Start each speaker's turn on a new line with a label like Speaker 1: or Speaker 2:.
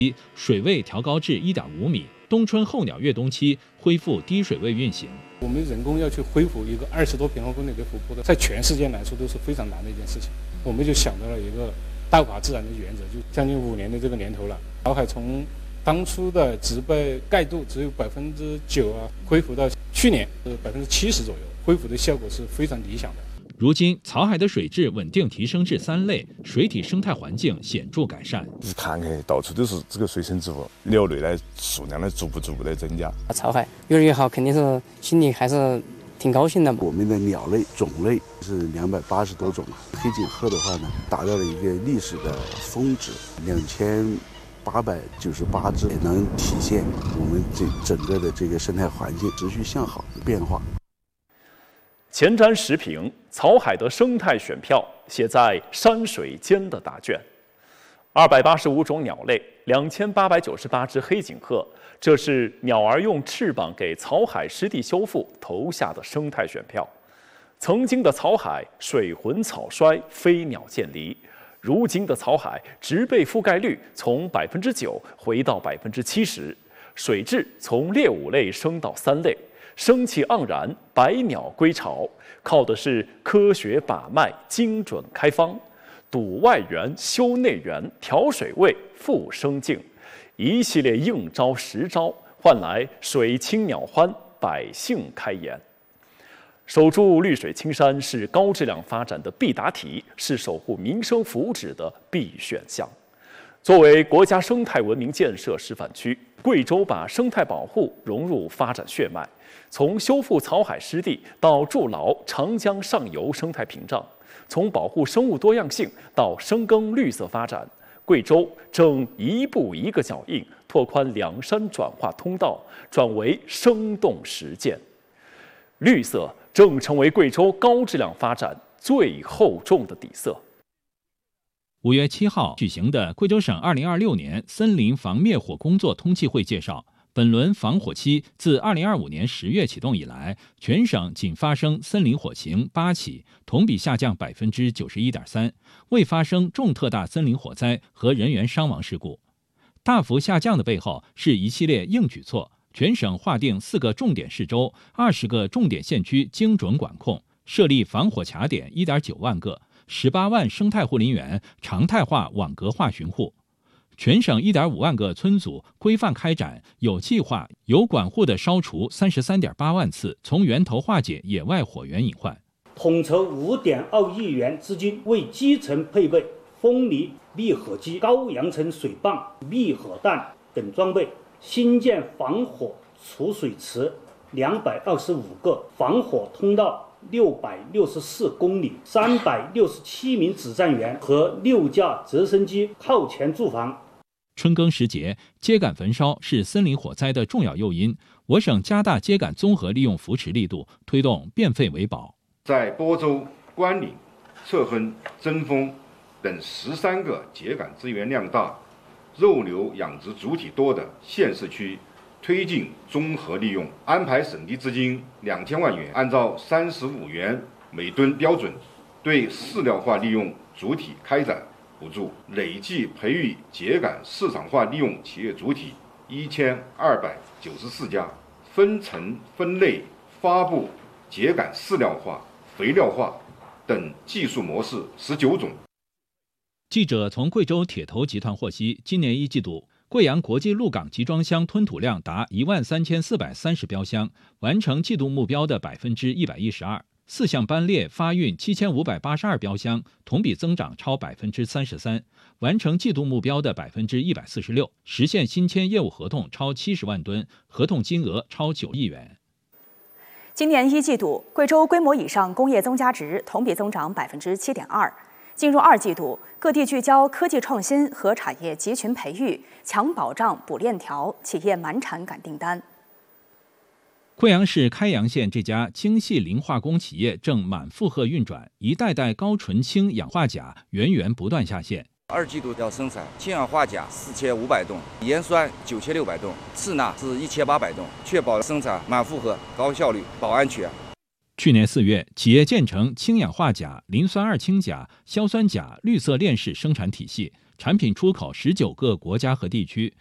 Speaker 1: 水位调高至1.5米，冬春候鸟越冬期恢复低水位运行。
Speaker 2: 我们人工要去恢复一个20多平方公里的湖泊的，在全世界来说都是非常难的一件事情。我们就想到了一个大法自然的原则，就将近5年的这个年头了。草海从当初的植被盖度只有9%恢复到去年70%左右，恢复的效果是非常理想的。
Speaker 1: 如今，草海的水质稳定提升至3类，水体生态环境显著改善。
Speaker 3: 一看到处都是这个水生植物，鸟类的数量逐步的增加。
Speaker 4: 草海越来越好，肯定是心里还是挺高兴的。
Speaker 5: 我们的鸟类种类是280多种，黑颈鹤的话呢，达到了一个历史的峰值2898只，也能体现我们整个的这个生态环境持续向好的变化。
Speaker 6: 前瞻时评：草海的生态选票写在山水间的答卷。285种鸟类，2898只黑颈鹤，这是鸟儿用翅膀给草海湿地修复投下的生态选票。曾经的草海水浑草衰，飞鸟渐离；如今的草海植被覆盖率从9%回到70%，水质从劣5类升到3类。生气盎然，百鸟归巢，靠的是科学把脉、精准开方，堵外源、修内源、调水位、复生境，一系列应招实招，换来水清鸟欢，百姓开颜。守住绿水青山是高质量发展的必答题，是守护民生福祉的必选项。作为国家生态文明建设示范区，贵州把生态保护融入发展血脉，从修复草海湿地到筑牢长江上游生态屏障，从保护生物多样性到深耕绿色发展，贵州正一步一个脚印拓宽两山转化通道，转为生动实践。绿色正成为贵州高质量发展最厚重的底色。
Speaker 1: 5月7号举行的贵州省2026年森林防灭火工作通气会介绍，本轮防火期自2025年10月启动以来，全省仅发生森林火情8起，同比下降91.3%，未发生重特大森林火灾和人员伤亡事故。大幅下降的背后是一系列硬举措，全省划定4个重点市州、20个重点县区精准管控，设立防火卡点1.9万个。18万生态护林员常态化网格化巡护，全省1.5万个村组规范开展有计划、有管护的烧除33.8万次，从源头化解野外火源隐患。
Speaker 7: 统筹5.2亿元资金，为基层配备风力灭火机、高扬尘水泵、灭火弹等装备，新建防火储水池225个，防火通道664公里，367名指战员和6架直升机靠前驻防。
Speaker 1: 春耕时节，秸秆焚烧是森林火灾的重要诱因。我省加大秸秆综合利用扶持力度，推动变废为宝。
Speaker 8: 在播州、关岭、侧亨、贞丰等13个秸秆资源量大、肉牛养殖主体多的县市区，推进综合利用，安排省地资金2000万元，按照35元每吨标准，对饲料化利用主体开展补助，累计培育秸秆市场化利用企业主体1294家，分层分类发布秸秆饲料化、肥料化等技术模式19种。
Speaker 1: 记者从贵州铁头集团获悉，今年1季度，贵阳国际陆港集装箱吞吐量达13430标箱，完成季度目标的112%。4项班列发运7582标箱，同比增长超33%，完成季度目标的146%，实现新签业务合同超70万吨，合同金额超9亿元。
Speaker 9: 今年1季度，贵州规模以上工业增加值同比增长7.2%。进入2季度，各地聚焦科技创新和产业集群培育，强保障补链条，企业满产赶订单。
Speaker 1: 贵阳市开阳县这家精细磷化工企业正满负荷运转，一袋袋高纯氢氧化钾源源不断下线。
Speaker 10: 2季度要生产氢氧化钾4500吨，盐酸9600吨，次钠是1800吨，确保生产满负荷、高效率、保安全。
Speaker 1: 去年4月，企业建成氢氧化钾、磷酸二氢钾、硝酸钾绿色链式生产体系， 产品出口19个国家和地区，